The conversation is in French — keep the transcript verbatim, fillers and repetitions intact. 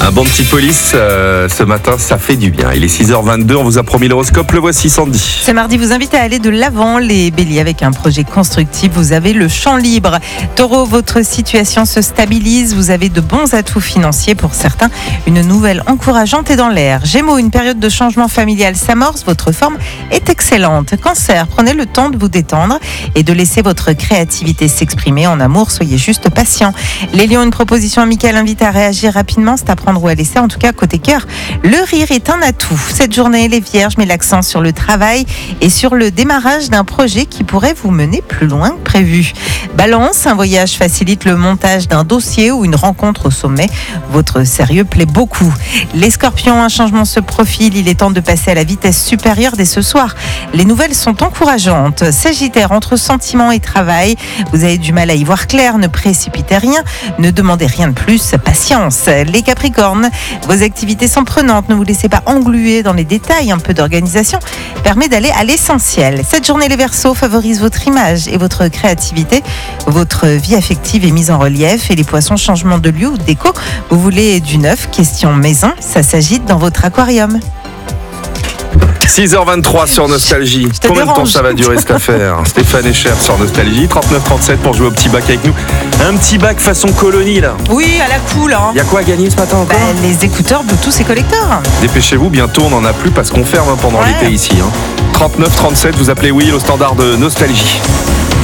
Un bon petit police, euh, ce matin, ça fait du bien. Il est six heures vingt-deux, on vous a promis l'horoscope, le voici Sandy. Ce mardi vous invite à aller de l'avant, les béliers, avec un projet constructif, vous avez le champ libre. Taureau, votre situation se stabilise, vous avez de bons atouts financiers pour certains, une nouvelle encourageante est dans l'air. Gémeaux, une période de changement familial s'amorce, votre forme est excellente. Cancer, prenez le temps de vous détendre et de laisser votre créativité s'exprimer. En amour, soyez juste patient. Les lions, une proposition amicale invite à réagir rapidement, c'est à prendre ou à laisser, en tout cas côté cœur. Le rire est un atout. Cette journée, les vierges, met l'accent sur le travail et sur le démarrage d'un projet qui pourrait vous mener plus loin que prévu. Balance, un voyage facilite le montage d'un dossier ou une rencontre au sommet. Votre sérieux plaît beaucoup. Les scorpions, un changement se profile, il est temps de passer à la vitesse supérieure dès ce soir. Les nouvelles sont encourageantes. Sagittaire, entre sentiments et travail, vous avez du mal à y voir clair, ne précipitez rien, ne demandez rien de plus, patience. Les capricornes, vos activités sont prenantes, ne vous laissez pas engluer dans les détails, un peu d'organisation permet d'aller à l'essentiel. Cette journée, les Verseaux, favorise votre image et votre créativité. Votre vie affective est mise en relief et les poissons, changement de lieu ou de déco. Vous voulez du neuf, question maison, ça s'agite dans votre aquarium. six heures vingt-trois sur Nostalgie. Combien dérange. de temps ça va durer cette affaire? Stéphane Echer sur Nostalgie, trente-neuf trente-sept pour jouer au petit bac avec nous. Un petit bac façon colonie là. Oui, à la cool. Hein. Il y a quoi à gagner ce matin encore? Bah, les écouteurs Bluetooth et collecteurs. Dépêchez-vous, bientôt on n'en a plus parce qu'on ferme hein, pendant Ouais. l'été ici. Hein. trente-neuf trente-sept, vous appelez Will au standard de Nostalgie.